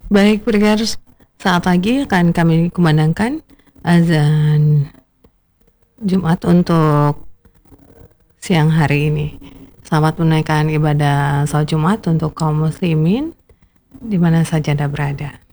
Baik, pendengar, saat lagi akan kami kumandangkan azan Jumat untuk siang hari ini. Selamat menunaikan ibadah salat Jumat untuk kaum muslimin di mana saja Anda berada.